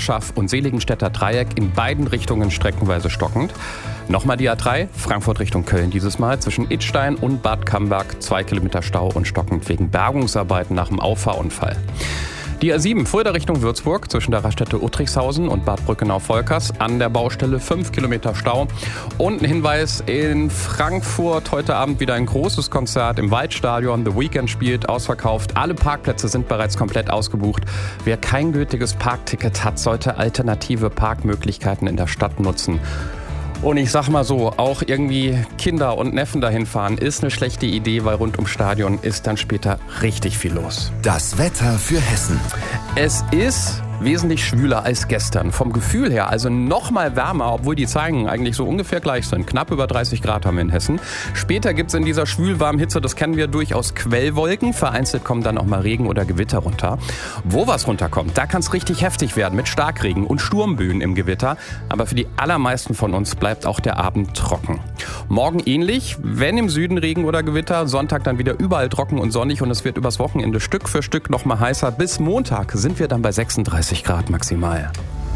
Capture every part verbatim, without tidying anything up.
Schaff- und Seligenstädter Dreieck in beiden Richtungen streckenweise stockend. Nochmal die A drei, Frankfurt Richtung Köln dieses Mal, zwischen Idstein und Bad Camberg, zwei Kilometer Stau und stockend wegen Bergungsarbeiten nach dem Auffahrunfall. Die A sieben, Fulda Richtung Würzburg, zwischen der Raststätte Uttrichshausen und Bad Brückenau-Volkers, an der Baustelle fünf Kilometer Stau. Und ein Hinweis, in Frankfurt heute Abend wieder ein großes Konzert im Waldstadion. The Weeknd spielt, ausverkauft. Alle Parkplätze sind bereits komplett ausgebucht. Wer kein gültiges Parkticket hat, sollte alternative Parkmöglichkeiten in der Stadt nutzen. Und ich sag mal so, auch irgendwie Kinder und Neffen dahin fahren ist eine schlechte Idee, weil rund ums Stadion ist dann später richtig viel los. Das Wetter für Hessen. Es ist wesentlich schwüler als gestern. Vom Gefühl her also noch mal wärmer, obwohl die Zeigen eigentlich so ungefähr gleich sind. Knapp über dreißig Grad haben wir in Hessen. Später gibt's in dieser schwülwarmen Hitze, das kennen wir, durchaus Quellwolken. Vereinzelt kommen dann auch mal Regen oder Gewitter runter. Wo was runterkommt, da kann's richtig heftig werden mit Starkregen und Sturmböen im Gewitter. Aber für die allermeisten von uns bleibt auch der Abend trocken. Morgen ähnlich, wenn im Süden Regen oder Gewitter. Sonntag dann wieder überall trocken und sonnig und es wird übers Wochenende Stück für Stück noch mal heißer. Bis Montag sind wir dann bei sechsunddreißig Grad maximal.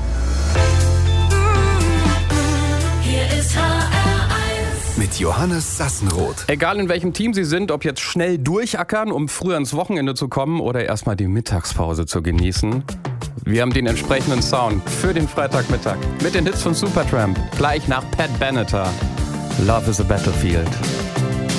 Hier ist H R eins. Mit Johannes Sassenroth. Egal in welchem Team Sie sind, ob jetzt schnell durchackern, um früher ins Wochenende zu kommen oder erstmal die Mittagspause zu genießen. Wir haben den entsprechenden Sound für den Freitagmittag mit den Hits von Supertramp. Gleich nach Pat Benatar. Love is a Battlefield.